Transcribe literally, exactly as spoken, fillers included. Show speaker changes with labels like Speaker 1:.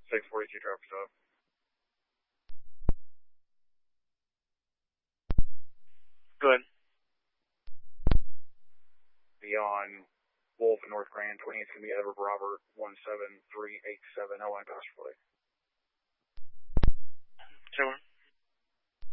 Speaker 1: six forty-two traffic stop.
Speaker 2: Go ahead.
Speaker 1: Beyond Wolf and North Grand, twenty-eight is going to be Edward Robert, one seven three eight seven, L line passenger flight.
Speaker 2: Ten one.